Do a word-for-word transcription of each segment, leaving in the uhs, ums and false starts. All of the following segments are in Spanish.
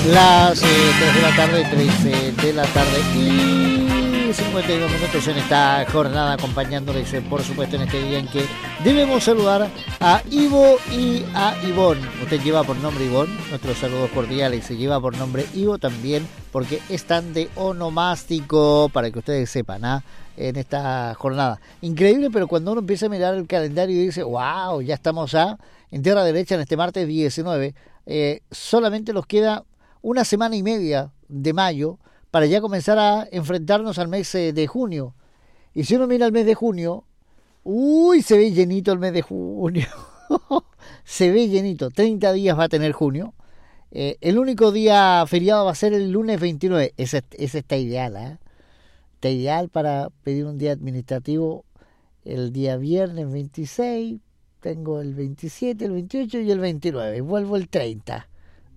Las eh, tres de la tarde, trece de la tarde y cincuenta y dos minutos en esta jornada, acompañándoles, eh, por supuesto, en este día en que debemos saludar a Ivo y a Ivonne. Usted lleva por nombre Ivonne, nuestros saludos cordiales. Se lleva por nombre Ivo también, porque están de onomástico, para que ustedes sepan, ¿ah? En esta jornada. Increíble, pero cuando uno empieza a mirar el calendario y dice, wow, ya estamos ya en tierra derecha en este martes diecinueve, eh, solamente nos queda una semana y media de mayo para ya comenzar a enfrentarnos al mes eh, de junio. Y si uno mira el mes de junio, uy, se ve llenito el mes de junio. Se ve llenito. treinta días va a tener junio. Eh, el único día feriado va a ser el lunes veintinueve. Ese, ese está ideal, ¿eh? Está ideal para pedir un día administrativo el día viernes veintiséis. Tengo el veintisiete, el veintiocho y el veintinueve. Y vuelvo el treinta.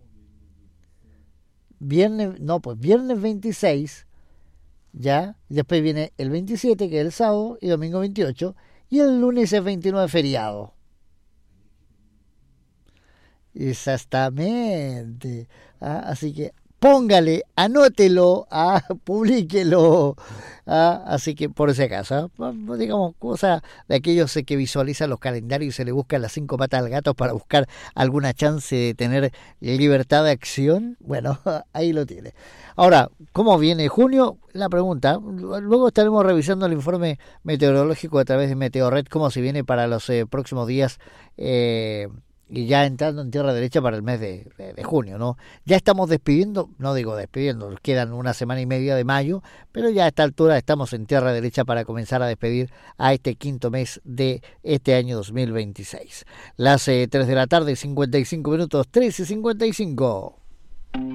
Viernes, no, pues viernes veintiséis, ya, después viene el veintisiete, que es el sábado, y domingo veintiocho, y el lunes es veintinueve feriado. Exactamente. Ah, así que póngale, anótelo, ah, publíquelo. Ah, así que por ese caso, ah, digamos, cosa de aquellos que visualizan los calendarios y se le buscan las cinco patas al gato para buscar alguna chance de tener libertad de acción. Bueno, ahí lo tiene. Ahora, ¿cómo viene junio? La pregunta. Luego estaremos revisando el informe meteorológico a través de Meteorred, cómo se viene para los eh, próximos días. Eh, Y ya entrando en tierra derecha para el mes de, de, de junio, ¿no? Ya estamos despidiendo, no digo despidiendo, quedan una semana y media de mayo, pero ya a esta altura estamos en tierra derecha para comenzar a despedir a este quinto mes de este año dos mil veintiséis. Las eh, tres de la tarde, cincuenta y cinco minutos, trece cincuenta y cinco.